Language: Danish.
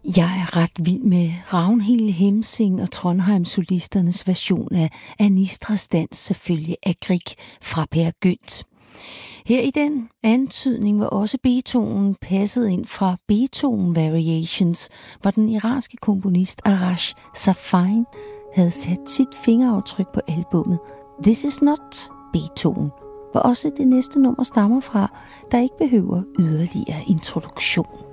Jeg er ret vild med Ragnhild Hemsing og Trondheim Solisternes version af Anistras dans, selvfølgelig af Grieg fra Per Gynt. Her i den antydning var også B-tonen passet ind fra Beethoven Variations, hvor den iranske komponist Arash Safine havde sat sit fingeraftryk på albummet This Is Not Beethoven, hvor også det næste nummer stammer fra, der ikke behøver yderligere introduktion.